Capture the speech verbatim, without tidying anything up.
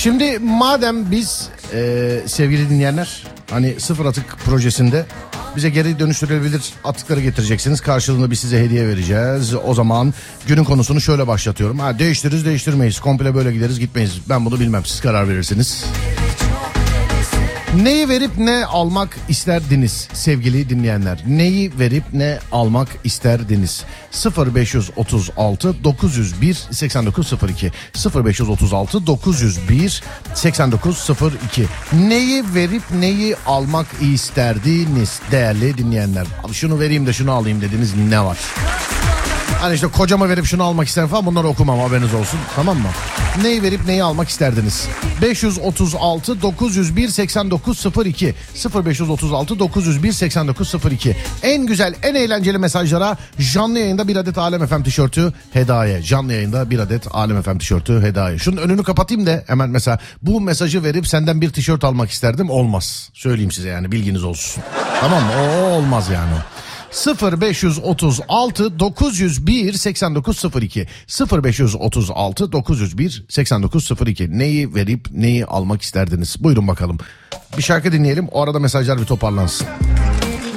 Şimdi madem biz e, sevgili dinleyenler hani sıfır atık projesinde bize geri dönüştürülebilir atıkları getireceksiniz. Karşılığında biz size hediye vereceğiz. O zaman günün konusunu şöyle başlatıyorum. Ha, değiştiririz değiştirmeyiz. Komple böyle gideriz gitmeyiz. Ben bunu bilmem, siz karar verirsiniz. Neyi verip ne almak isterdiniz sevgili dinleyenler? Neyi verip ne almak isterdiniz? sıfır beş otuz altı dokuz yüz bir seksen dokuz sıfır iki sıfır beş otuz altı dokuz yüz bir seksen dokuz sıfır iki. Neyi verip neyi almak isterdiniz değerli dinleyenler? Abi şunu vereyim de şunu alayım dediniz, ne var? Hani işte kocama verip şunu almak isterim falan, bunları okumam, haberiniz olsun, tamam mı? Neyi verip neyi almak isterdiniz? beş otuz altı dokuz yüz bir seksen dokuz sıfır iki sıfır beş otuz altı dokuz yüz bir seksen dokuz sıfır iki. En güzel, en eğlenceli mesajlara canlı yayında bir adet Alem F M tişörtü hediye. Canlı yayında bir adet Alem F M tişörtü hediye. Şunun önünü kapatayım da hemen, mesela bu mesajı verip senden bir tişört almak isterdim, olmaz. Söyleyeyim size, yani bilginiz olsun. Tamam mı? O, o olmaz yani. sıfır beş otuz altı dokuz yüz bir seksen dokuz sıfır iki sıfır beş otuz altı dokuz yüz bir seksen dokuz sıfır iki. Neyi verip neyi almak isterdiniz? Buyurun bakalım. Bir şarkı dinleyelim, o arada mesajlar bir toparlansın.